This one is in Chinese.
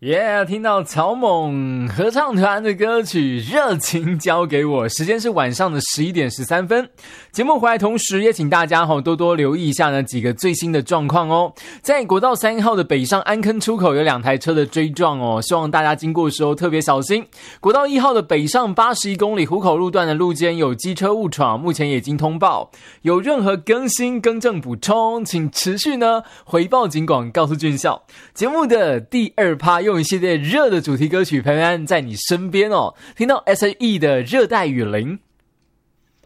听到草蜢合唱团的歌曲《热情交给我》，时间是晚上的11点13分。节目回来同时也请大家多多留意一下呢几个最新的状况哦。在国道3号的北上安坑出口有2台车的追撞哦，希望大家经过的时候特别小心。国道1号的北上81公里湖口路段的路肩有机车误闯，目前也已经通报，有任何更新更正补充，请持续呢回报警广告诉军校。节目的第2趴用一系列热的主题歌曲陪伴在你身边哦，听到 S.E 的热带雨林。